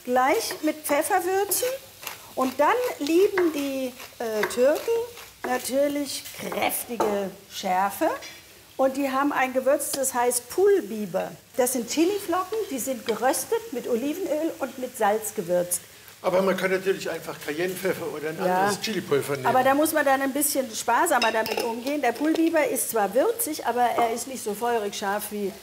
gleich mit Pfeffer würzen. Und dann lieben die Türken natürlich kräftige Schärfe. Und die haben ein Gewürz, das heißt Pul Biber. Das sind Chiliflocken, die sind geröstet mit Olivenöl und mit Salz gewürzt. Aber man kann natürlich einfach Cayennepfeffer oder ein anderes Chilipulver nehmen. Aber da muss man dann ein bisschen sparsamer damit umgehen. Der Pul Biber ist zwar würzig, aber er ist nicht so feurig scharf wie